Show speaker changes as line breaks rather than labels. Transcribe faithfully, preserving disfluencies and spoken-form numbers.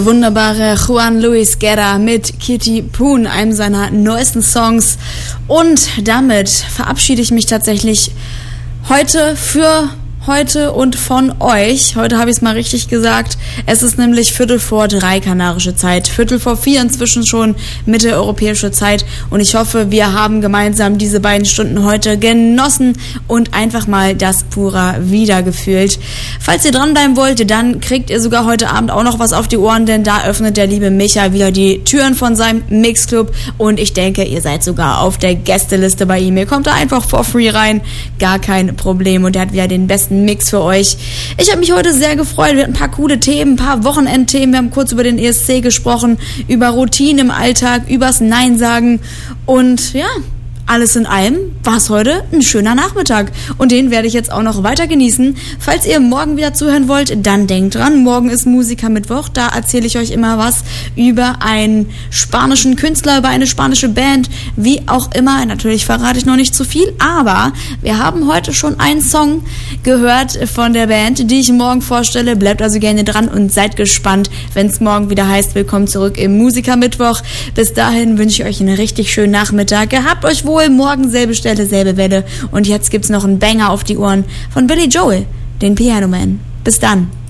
Wunderbare Juan Luis Guerra mit Kitty Poon, einem seiner neuesten Songs. Und damit verabschiede ich mich tatsächlich heute für heute und von euch. Heute habe ich es mal richtig gesagt. Es ist nämlich Viertel vor drei kanarische Zeit, Viertel vor vier inzwischen schon mitteleuropäische Zeit. Und ich hoffe, wir haben gemeinsam diese beiden Stunden heute genossen und einfach mal das Pura wiedergefühlt. Falls ihr dranbleiben wollt, dann kriegt ihr sogar heute Abend auch noch was auf die Ohren, denn da öffnet der liebe Micha wieder die Türen von seinem Mixclub. Und ich denke, ihr seid sogar auf der Gästeliste bei ihm. Ihr kommt da einfach for free rein, gar kein Problem. Und er hat wieder den besten Mix für euch. Ich habe mich heute sehr gefreut. Wir hatten ein paar coole Themen, ein paar Wochenendthemen. Wir haben kurz über den E S C gesprochen, über Routine im Alltag, übers Nein sagen und ja, alles in allem war es heute ein schöner Nachmittag und den werde ich jetzt auch noch weiter genießen. Falls ihr morgen wieder zuhören wollt, dann denkt dran, morgen ist Musikermittwoch, da erzähle ich euch immer was über einen spanischen Künstler, über eine spanische Band, wie auch immer. Natürlich verrate ich noch nicht zu viel, aber wir haben heute schon einen Song gehört von der Band, die ich morgen vorstelle. Bleibt also gerne dran und seid gespannt, wenn es morgen wieder heißt, willkommen zurück im Musikermittwoch. Bis dahin wünsche ich euch einen richtig schönen Nachmittag. Gehabt euch wohl. Morgen selbe Stelle, selbe Welle. Und jetzt gibt's noch einen Banger auf die Ohren von Billy Joel, den Piano Man. Bis dann.